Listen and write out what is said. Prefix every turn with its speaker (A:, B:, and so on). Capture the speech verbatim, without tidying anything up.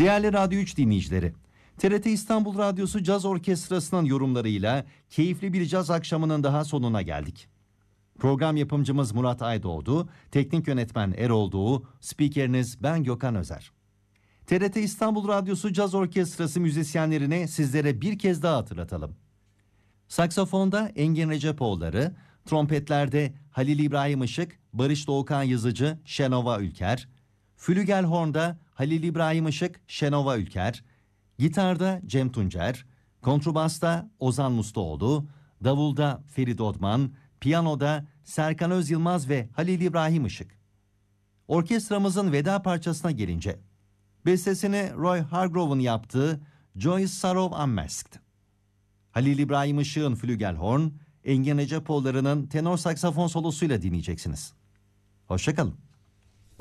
A: Değerli Radyo üç dinleyicileri, T R T İstanbul Radyosu Caz Orkestrası'nın yorumlarıyla keyifli bir caz akşamının daha sonuna geldik. Program yapımcımız Murat Aydoğdu, teknik yönetmen Erol Doğu, spikeriniz ben Gökhan Özer. T R T İstanbul Radyosu Caz Orkestrası müzisyenlerini sizlere bir kez daha hatırlatalım. Saksafonda Engin Recepoğulları, trompetlerde Halil İbrahim Işık, Barış Doğukan Yazıcı, Şenova Ülker, flügelhorn'da Halil İbrahim Işık, Şenova Ülker, gitarda Cem Tuncer, kontrbasta Ozan Mustaoğlu, davulda Ferit Odman, piyanoda Serkan Özyılmaz ve Halil İbrahim Işık. Orkestramızın veda parçasına gelince, bestesini Roy Hargrove'un yaptığı Joyce Sorrow Unmasked. Halil İbrahim Işık'ın flügelhorn, Engin Recepoğulları'nın tenor saksafon solosuyla dinleyeceksiniz. Hoşça kalın.